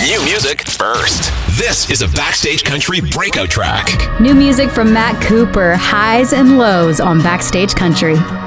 New music first. This is a Backstage Country breakout track. New music from Matt Cooper, Highs and Lows on Backstage Country.